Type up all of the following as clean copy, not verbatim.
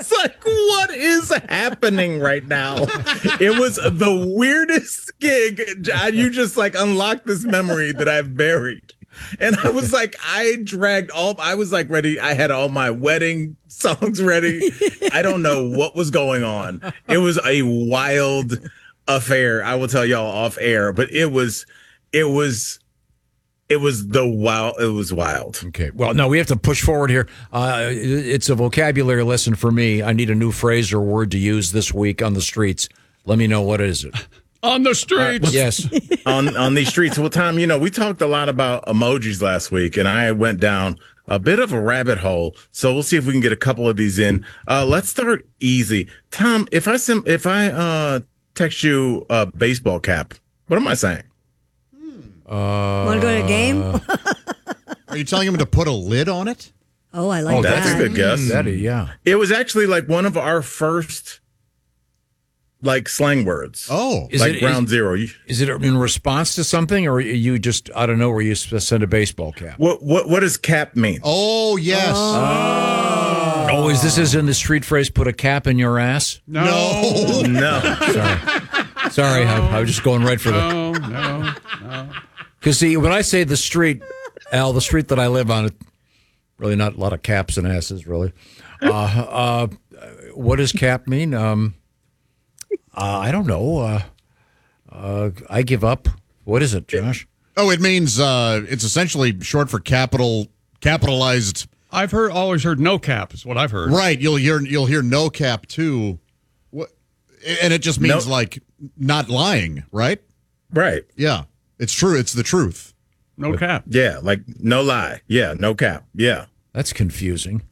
was like, what is happening right now? It was the weirdest gig. You just like unlocked this memory that I've buried. And I was like, I was like ready. I had all my wedding songs ready. I don't know what was going on. It was a wild affair. I will tell y'all off air, but it was wild. Okay. Well, no, we have to push forward here. It's a vocabulary lesson for me. I need a new phrase or word to use this week on the streets. Let me know what is it. On the streets. Yes. on these streets. Well, Tom, we talked a lot about emojis last week, and I went down a bit of a rabbit hole. So we'll see if we can get a couple of these in. Let's start easy. Tom, if I text you a baseball cap, what am I saying? Want to go to a game? Are you telling him to put a lid on it? Oh, I like that. That's a good guess. Yeah. It was actually like one of our first like slang words. Oh. Ground zero. Is it in response to something, or you just, I don't know, where you send a baseball cap? What does cap mean? Oh, yes. Oh, is this as in the street phrase, put a cap in your ass? No. Sorry, I was just going right for the... No. Because, see, when I say the street, Al, the street that I live on, really not a lot of caps and asses, really. What does cap mean? I don't know. I give up. What is it, Josh? Oh, it means it's essentially short for capitalized. I've always heard no cap is what I've heard. Right. You'll hear no cap too. What? And it just means like not lying, right? Right. Yeah. It's true. It's the truth. No cap. Yeah, like no lie. Yeah, no cap. Yeah. That's confusing.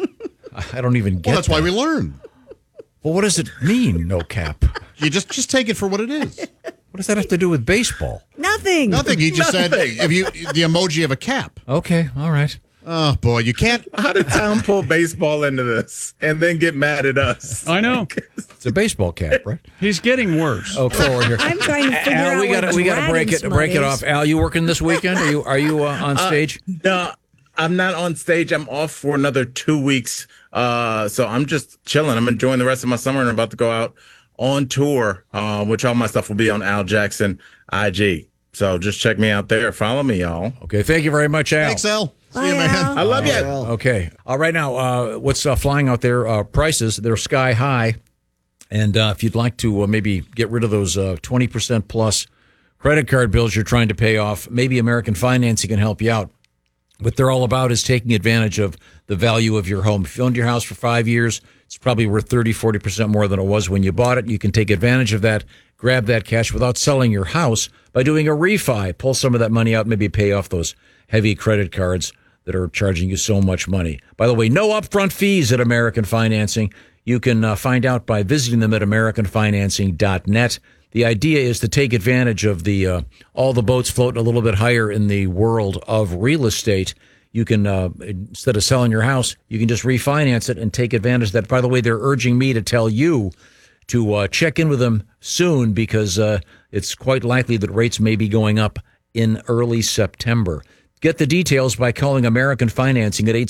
I don't even get Well, that's why we learn. Well, what does it mean, no cap? You just take it for what it is. What does that have to do with baseball? Nothing. He just said the emoji of a cap. Okay, all right. Oh, boy, you can't. How did Tom pull baseball into this and then get mad at us? I know. It's a baseball cap, right? He's getting worse. Oh, forward here. I'm trying to figure Al, out we got to break it off. Al, you working this weekend? Are you on stage? No, I'm not on stage. I'm off for another 2 weeks. So I'm just chilling. I'm enjoying the rest of my summer and I'm about to go out on tour, which all my stuff will be on Al Jackson IG. So just check me out there. Follow me, y'all. Okay, thank you very much, Al. Thanks, Al. Bye, See you, man. Al. I love you. Okay. Right now, what's flying out there? Prices, they're sky high. And if you'd like to maybe get rid of those 20% plus credit card bills you're trying to pay off, maybe American Financing can help you out. What they're all about is taking advantage of the value of your home. If you owned your house for 5 years, it's probably worth 30-40% more than it was when you bought it. You can take advantage of that, grab that cash without selling your house by doing a refi. Pull some of that money out, maybe pay off those heavy credit cards that are charging you so much money. By the way, no upfront fees at American Financing. You can find out by visiting them at AmericanFinancing.net. The idea is to take advantage of the all the boats floating a little bit higher in the world of real estate. You can, instead of selling your house, you can just refinance it and take advantage of that. By the way, they're urging me to tell you to check in with them soon because it's quite likely that rates may be going up in early September. Get the details by calling American Financing at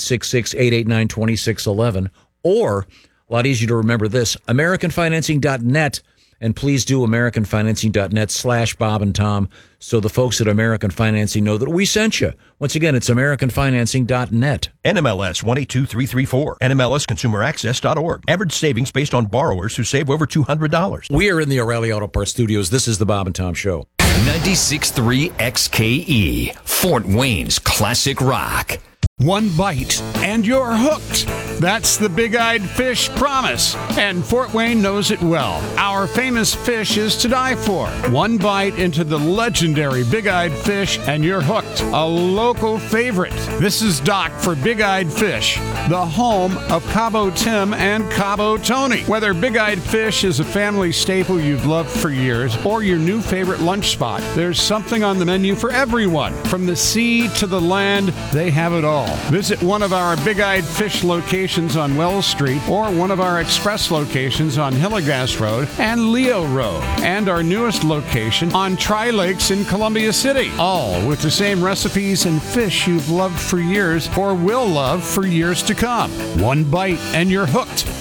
866-889-2611 or, a lot easier to remember this, AmericanFinancing.net. And please do AmericanFinancing.net/Bob and Tom so the folks at American Financing know that we sent you. Once again, it's AmericanFinancing.net. NMLS 182334. NMLSConsumerAccess.org. Average savings based on borrowers who save over $200. We are in the O'Reilly Auto Parts Studios. This is the Bob and Tom Show. 96.3 XKE, Fort Wayne's classic rock. One bite and you're hooked. That's the Big-Eyed Fish promise, and Fort Wayne knows it well. Our famous fish is to die for. One bite into the legendary Big-Eyed Fish and you're hooked. A local favorite. This is Doc for Big-Eyed Fish, the home of Cabo Tim and Cabo Tony. Whether Big-Eyed Fish is a family staple you've loved for years or your new favorite lunch spot, there's something on the menu for everyone. From the sea to the land, they have it all. Visit one of our Big-Eyed Fish locations on Wells Street or one of our express locations on Hillegas Road and Leo Road, and our newest location on Tri-Lakes in Columbia City, all with the same recipes and fish you've loved for years or will love for years to come. One bite and you're hooked.